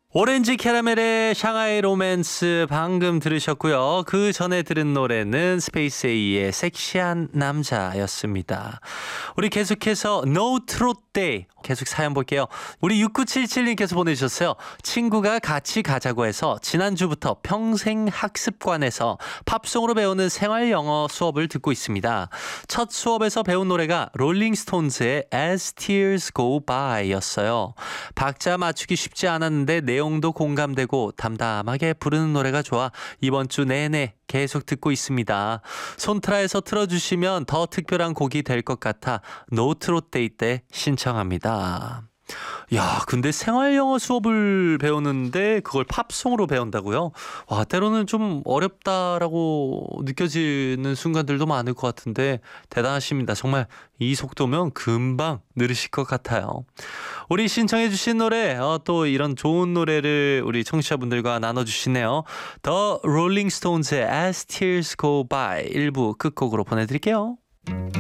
오렌지 캐러멜의 샹하이 로맨스 방금 들으셨고요. 그 전에 들은 노래는 스페이스 A의 섹시한 남자였습니다. 우리 계속해서 No Trot Day 계속 사연 볼게요. 우리 6977님께서 보내주셨어요. 친구가 같이 가자고 해서 지난주부터 평생학습관에서 팝송으로 배우는 생활 영어 수업을 듣고 있습니다. 첫 수업에서 배운 노래가 롤링스톤즈의 As Tears Go By 였어요. 박자 맞추기 쉽지 않았는데 내용도 공감되고 담담하게 부르는 노래가 좋아 이번 주 내내 계속 듣고 있습니다. 손트라에서 틀어주시면 더 특별한 곡이 될 것 같아 노트롯데이 때 신청합니다. 야, 근데 생활 영어 수업을 배우는데 그걸 팝송으로 배운다고요? 와, 때로는 좀 어렵다라고 느껴지는 순간들도 많을 것 같은데 대단하십니다. 정말 이 속도면 금방 늘으실 것 같아요. 우리 신청해 주신 노래, 또 이런 좋은 노래를 우리 청취자분들과 나눠주시네요. The Rolling Stones의 As Tears Go By 1부 끝곡으로 보내드릴게요.